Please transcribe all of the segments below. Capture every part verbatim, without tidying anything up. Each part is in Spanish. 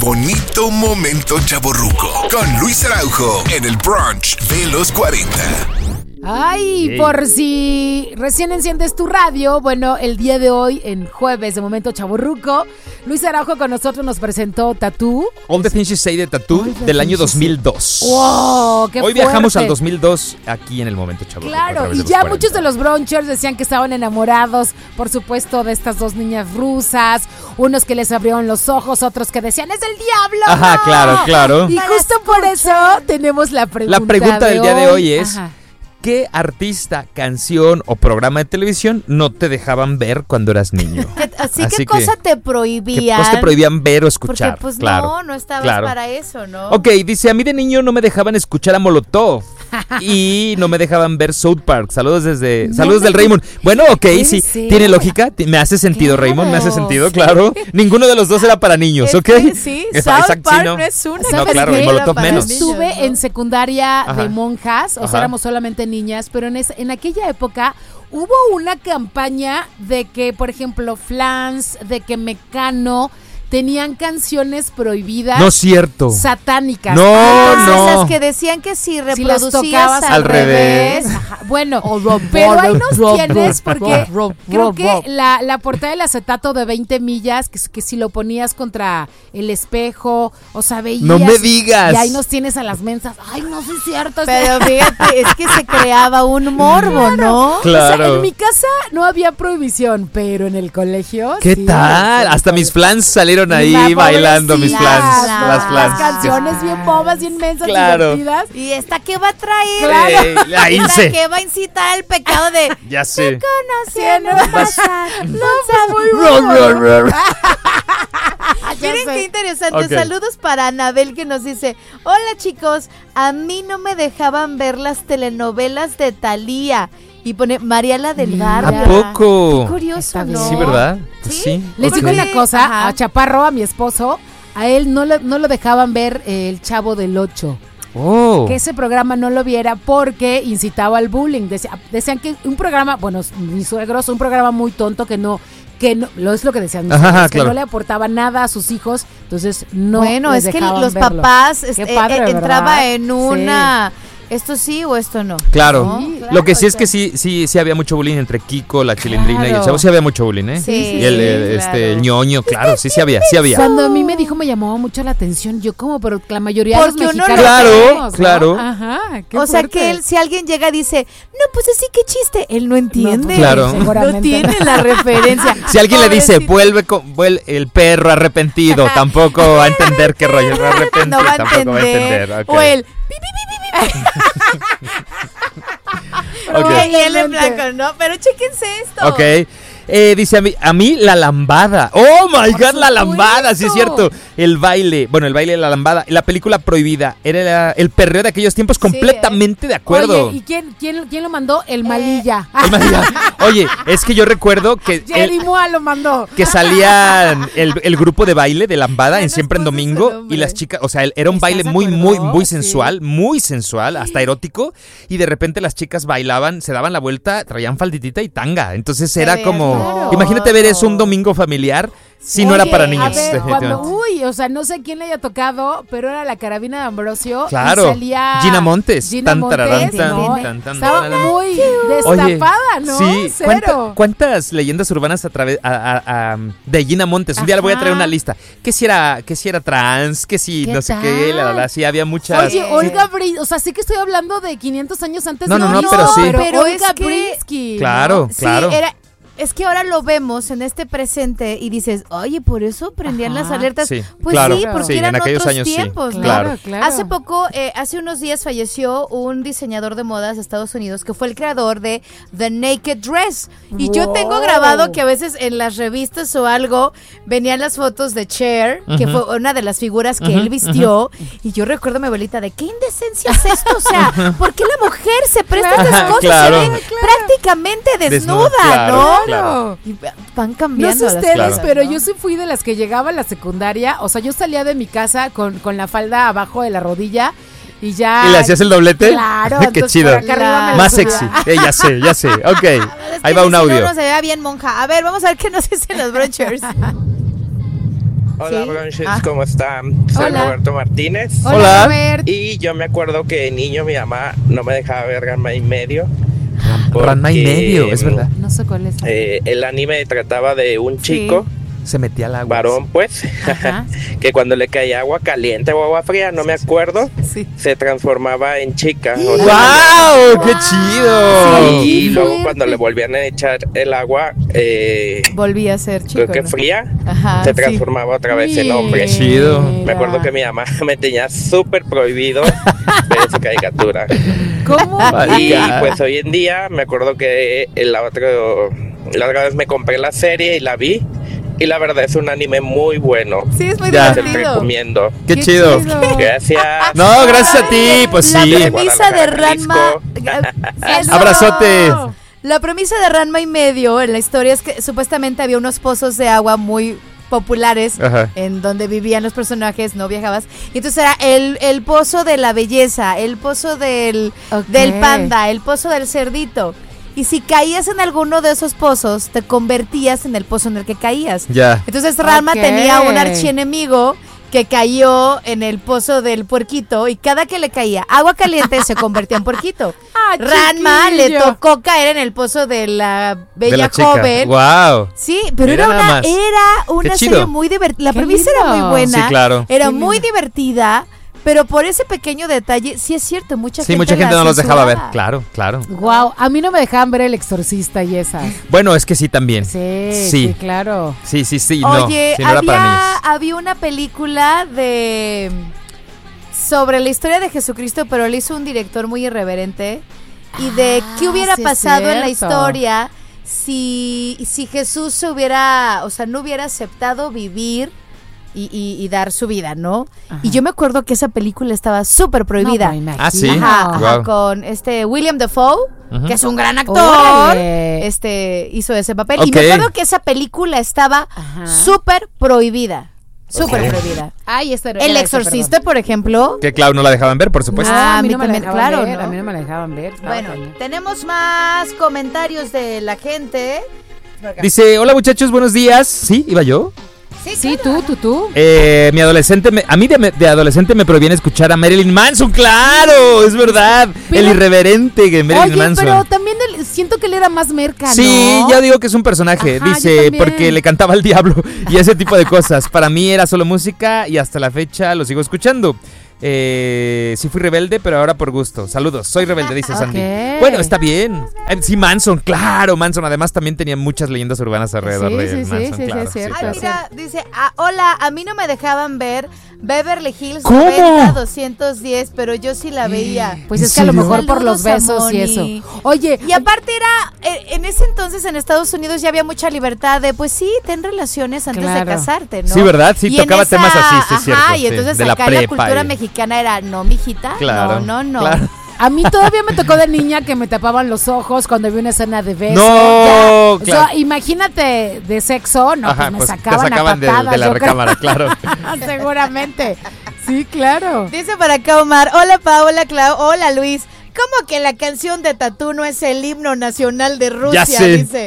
bonito momento chavorruco con Luis Araujo en el brunch de los cuarenta. Ay, hey. Por si recién enciendes tu radio, bueno, el día de hoy, en jueves de Momento Chavorruco, Luis Araujo con nosotros nos presentó Tattoo. All the Things You Say de Tattoo del año dos mil dos. ¡Wow! ¡Qué Hoy fuerte! Viajamos al dos mil dos aquí en el Momento Chavorruco. Claro, y ya muchos de los brunchers decían que estaban enamorados, por supuesto, de estas dos niñas rusas, unos que les abrieron los ojos, otros que decían, ¡es el diablo! Ajá, no! claro, claro. Y justo por eso tenemos la pregunta La pregunta del de día hoy. de hoy es... Ajá. ¿Qué artista, canción o programa de televisión no te dejaban ver cuando eras niño? Así, Así ¿qué que, cosa te prohibían? ¿Qué cosa te prohibían ver o escuchar? Porque pues claro, no, no estabas claro. para eso, ¿no? Ok, dice, a mí de niño no me dejaban escuchar a Molotov y no me dejaban ver South Park. Saludos desde, No saludos me- del Raymond. Bueno, ok, sí, ser. tiene lógica, ti- me hace sentido, Claro, Raymond, me hace sentido, sí. claro. Ninguno de los dos era para niños, Es ¿ok? que sí, Esa- South exacto, Park sí, no. no es una. No, ¿Sabes claro, qué? y Molotov Para menos. niños, Estuve ¿no? en secundaria Ajá. de monjas, o Ajá. sea, éramos solamente niñas, pero en, ese- en aquella época hubo una campaña de que, por ejemplo, Flans, de que Mecano tenían canciones prohibidas No es cierto. satánicas. No, Ah, no. esas que decían que si Si las reproducías tocabas al, al revés. revés. Ajá, bueno, pero ahí nos tienes porque creo que la, la portada del acetato de veinte millas, que, que si lo ponías contra el espejo, o sea, veías. No me digas. Y ahí nos tienes a las mensas. Ay, no sé si es cierto. o sea, Pero fíjate, es que se creaba un morbo, ¿no? Claro. O sea, en mi casa no había prohibición, pero en el colegio ¿Qué sí. tal? Hasta mis flans salieron ahí La bailando, mis pobrecita, flans. claro. Las flans. Las canciones bien bobas, bien mensas, Claro. divertidas. ¿Y esta qué va a traer? Claro. Eh, la ¿Esta Ilse. qué va a incitar el pecado de Ya sé. conociendo Sí, no. pasar? No, fue muy Ro, bueno. ro, ro. Ya Miren sé. qué interesante. Ok. Saludos para Anabel que nos dice: hola chicos, a mí no me dejaban ver las telenovelas de Thalía. Y pone Mariela del Barrio. ¿A poco? Qué curioso, Está bien. ¿no? Sí, ¿verdad? Pues ¿Sí? sí. Les ok. digo una cosa, Ajá. a Chaparro, a mi esposo, a él no, le- no lo dejaban ver eh, El Chavo del Ocho. Oh. Que ese programa no lo viera porque incitaba al bullying. Decía- decían que un programa, bueno, mis suegros, un programa muy tonto que no, que no, lo es lo que decían mis Ajá, suegros, que claro. no le aportaba nada a sus hijos, entonces no Bueno, les es que dejaban los verlo. papás Qué este, padre, eh, ¿verdad? entraba en Sí. una... ¿Esto sí o esto no? Claro. ¿No? Sí, Lo que Claro, sí es o que sea, sí, sí, sí había mucho bullying entre Kiko, la Chilindrina y el Claro. Chavo. Sí había mucho bullying, ¿eh? Sí, y el, el, claro. este, el ñoño, claro, sí, sí había, sí había. Cuando a mí me dijo me llamó mucho la atención, yo como, pero la mayoría Porque de los uno mexicanos lo- Claro, sabemos, ¿no? claro. Ajá, qué O sea fuerte. que él, si alguien llega y dice, no, pues así, qué chiste, él no entiende. pues, Claro. No seguramente tiene no. la referencia. Si alguien le dice, Pobrecito. vuelve, con, vuelve el perro arrepentido, tampoco va a entender qué rollo. Va a arrepentir, No va a tampoco va a entender. entender. ok. O el pi, pi, pi, pi, pi, pi. Ok. Y él en blanco, ¿no? Pero chéquense esto. Ok. Eh, dice a mí, a mí la lambada. Oh my Por god, la supuesto. lambada, sí es cierto. El baile, bueno, el baile de la lambada, la película prohibida, era la- el perreo de aquellos tiempos, completamente de acuerdo. Oye, ¿y quién, quién, quién lo mandó? El Malilla. El María- Oye, es que yo recuerdo que Jerry el- Mua lo mandó. que salían el, el grupo de baile de lambada Ay, en no Siempre en puse ese Domingo nombre. y las chicas, o sea, el- era un ¿Estás baile de muy, acuerdo? muy, muy Sí. sensual, muy sensual, hasta erótico, y de repente las chicas bailaban, se daban la vuelta, traían falditita y tanga, entonces Se era ve como, hermoso. imagínate ver eso un domingo familiar, si no era Oye, para a niños, ver, cuando, definitivamente. uy, o sea, no sé quién le haya tocado, pero era la carabina de Ambrosio. Claro. Y salía Gina Montes. Gina Tan, tararán, Montes, tan, ¿no? tan, tan, Estaba tararán. muy Oye, destapada, ¿no? sí, Cero. ¿cuánta- ¿cuántas leyendas urbanas a través a- a- a- de Gina Montes? Un día le voy a traer Ajá. una lista. Que si era, que si era trans, que si ¿Qué no sé qué, la, la, la, tal? sí había muchas. Oye, Sí. Olga Brinsky, o sea, sí que estoy hablando de quinientos años antes. No, de no, no, hoy, pero sí. Pero Olga es que- Brinsky, Claro, Sí, claro. era... Es que ahora lo vemos en este presente y dices, oye, por eso prendían Ajá. las alertas. Sí, Pues claro, sí, porque sí, en eran aquellos otros años sí, tiempos, ¿no? claro. Claro. Hace poco, eh, hace unos días falleció un diseñador de modas de Estados Unidos que fue el creador de The Naked Dress. Y yo tengo Wow. grabado que a veces en las revistas o algo venían las fotos de Cher, que Ujú. fue una de las figuras que Ujú, él vistió. Y yo recuerdo a mi abuelita de, ¿qué indecencia es esto? O sea, ¿por qué la mujer se presta a estas Claro. cosas? Claro. Se ve prácticamente desnuda, Claro, ¿no? claro. Y van No cambiando sé las ustedes, Claro. cosas, pero ¿no? yo sí fui de las que llegaba a la secundaria. O sea, yo salía de mi casa con, con la falda abajo de la rodilla y ya. ¿Y le hacías el doblete? Claro, Qué entonces chido. por acá arriba me la Más subía. sexy. Eh, ya sé, ya sé. Ok. Es Ahí que va un si audio. No, no se vea bien monja. A ver, vamos a ver qué nos dicen los brunchers. Hola, ¿Sí? Bronches, Ah. ¿cómo están? Soy Hola. Roberto Martínez. Hola, Hola. Robert. Y yo me acuerdo que de niño mi mamá no me dejaba ver Ranma y medio. Ranma y porque, medio, es verdad. No sé cuál es. eh, el anime trataba de un chico, Se metía al agua. varón pues, Ajá. que cuando le caía agua caliente o agua fría, no me acuerdo, Sí. se transformaba en chica. o sea, ¡Wow! ¡Qué chido! y Qué luego fuerte. cuando le volvían a echar el agua, eh, Volví a ser chico. creo que ¿no? fría, Ajá, se sí. transformaba otra vez en hombre. Qué chido. Me acuerdo que mi mamá me tenía súper prohibido ver esa caricatura. ¿Cómo? Y God. pues hoy en día me acuerdo que el otro, la otra vez me compré la serie y la vi. Y la verdad es un anime muy bueno. Sí, es muy Ya. Te divertido. recomiendo. ¡Qué, chido! Gracias. No, gracias a ti, pues La sí. premisa de Ranma. Eso. Abrazote. La premisa de Ranma y medio en la historia es que supuestamente había unos pozos de agua muy populares Ajá. en donde vivían los personajes, no viajabas. Y entonces era el, el pozo de la belleza, el pozo del, Ok. del panda, el pozo del cerdito. Y si caías en alguno de esos pozos, te convertías en el pozo en el que caías. Ya. Entonces Ranma Ok. tenía un archienemigo que cayó en el pozo del puerquito y cada que le caía agua caliente se convertía en puerquito. Ah, Ranma le chiquillo. tocó caer en el pozo de la bella De la chica. joven. ¡Wow! Sí, pero Mira era nada una, más. era una Qué serie chido. muy divertida. La Qué premisa era lindo. muy buena. Sí, claro. Era Qué muy lindo. divertida, pero por ese pequeño detalle, sí es cierto, mucha Sí, gente mucha gente la no los dejaba ver. censuraba. Claro, claro. Wow, a mí no me dejaban ver El Exorcista y esas. Bueno, es que sí también. Sí, sí, Sí. claro. Sí, sí, sí. No, Oye, sí, no era para niños. había, había una película de sobre la historia de Jesucristo, pero le hizo un director muy irreverente. Y de Ah, qué hubiera sí es pasado en la cierto. historia si, si Jesús se hubiera, o sea, no hubiera aceptado vivir y, y- y dar su vida, ¿no? Ajá. Y yo me acuerdo que esa película estaba súper prohibida. No, me Ah, sí. imagino. Ajá, ajá, Wow. con este William Dafoe, Ujú. que es un gran actor. Órale. Este hizo ese papel. Ok. Y me acuerdo que esa película estaba Ajá. súper prohibida. Súper Ok. prohibida. Ay, esta era- El era ese, Exorcista, por ejemplo. Que Clau no la dejaban ver, por supuesto. perdón. Ah, Ah, a mí a no mí me la también, dejaban claro, ver, ¿no? a mí no me la dejaban ver. estaba Bueno, cañón. tenemos más comentarios de la gente. Dice, hola muchachos, buenos días. ¿Sí? ¿Iba yo? Sí, tú, tú, tú. Eh, mi adolescente, me- a mí de, de adolescente me prohibían escuchar a Marilyn Manson, claro, es verdad. Pero- el irreverente que Marilyn Oye, Manson. pero también él- siento que él era más merca, ¿no? Sí, ya digo que es un personaje. Ajá, yo Dice, también. porque le cantaba al diablo y ese tipo de cosas. Para mí era solo música y hasta la fecha lo sigo escuchando. Eh, sí fui rebelde, pero ahora por gusto. Saludos, soy rebelde, dice Sandy. Ok. Bueno, está bien. Eh, sí, Manson, claro, Manson. Además también tenía muchas leyendas urbanas alrededor Sí, de sí, sí, Manson. sí, sí, claro, es cierto. Ay, claro. mira, dice, ah, hola, a mí no me dejaban ver Beverly Hills ¿Cómo? noventa doscientos diez, pero yo sí la veía. Pues ¿En es que a lo serio? mejor por los Saludos a besos y Moni. eso. Oye, Y aparte era, eh, en ese entonces en Estados Unidos ya había mucha libertad de, pues sí, ten relaciones antes Claro. de casarte, ¿no? Sí, ¿verdad? Sí, Y en tocaba temas así, sí, es ajá, cierto, y sí, entonces de la acá la prepa cultura y- mexicana era, no, mijita, Claro. no, no, no. claro. a mí todavía me tocó de niña que me tapaban los ojos cuando vi una escena de beso. No, Ya, o claro. sea, imagínate de sexo, no, Ajá, pues me pues, sacaban, te sacaban a de, patadas, de la yo creo. recámara, claro. Seguramente. Sí, claro. Dice para acá Omar, hola Paola, Clau, hola Luis. ¿Cómo que la canción de Tatú no es el himno nacional de Rusia? Ya sé. Dice.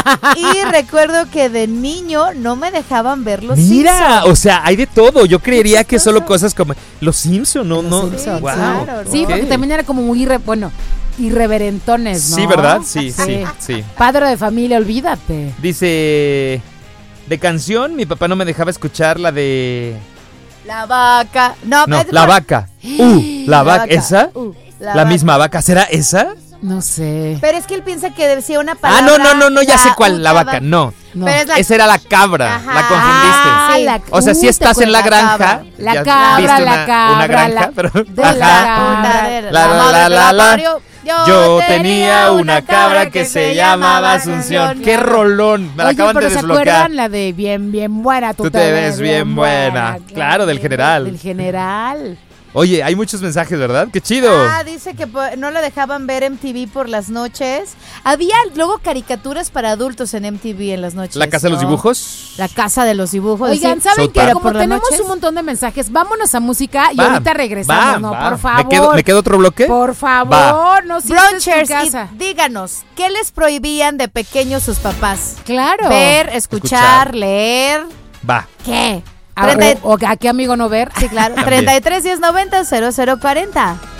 Y recuerdo que de niño no me dejaban ver los Mira, Simpsons. o sea, hay de todo. Yo creería que chistoso. solo cosas como Los Simpson, no, no. Simpson, Wow, claro, Sí, ok. porque también era como muy, irre- bueno, irreverentones, ¿no? Sí, ¿verdad? Sí, sí, Sí. sí. Padre de familia, olvídate. Dice, de canción, mi papá no me dejaba escuchar la de... La vaca. No, No, es la por- vaca. Uh, la, vaca. ¿Esa? Uh, La, vaca. misma vaca. ¿Será esa? No sé. Pero es que él piensa que decía una Ah, palabra. no, no, no, no, ya la sé cuál, la uta vaca. No, No. Pero es la- esa era la cabra. Ajá. La confundiste. Ah, Sí. la- O sea, uh, si te estás en la acuerdas, granja. cabra. La ya cabra, viste la una, cabra, una granja, la- pero. de la Ajá. cabra. de La, la, la, la, la. parió. Yo tenía una cabra que se llamaba Asunción. ¡Qué rolón! Me la Oye, acaban pero de ¿se desbloquear. acuerdan la de bien, bien buena? Tú, Tú te ves bien buena. Claro, del general. Del general. Oye, hay muchos mensajes, ¿verdad? ¡Qué chido! Ah, dice que po- no lo dejaban ver M T V por las noches. Había luego caricaturas para adultos en M T V en las noches. ¿La casa de los ¿no? dibujos? La casa de los dibujos. Oigan, sí. ¿saben South qué? Park. Como ¿Por las tenemos noches? un montón de mensajes, vámonos a música y Va, ahorita regresamos, va, ¿no? va. Por favor. ¿Me quedo, ¿Me quedo otro bloque? Por favor, Va. no sientes Bronchers, tu casa. y díganos, ¿qué les prohibían de pequeños sus papás? Claro. Ver, escuchar, Escuchar. leer, Va. ¿qué? A, o, o a qué amigo no ver. Sí, claro. treinta y tres, diez, noventa, cero cero cuarenta.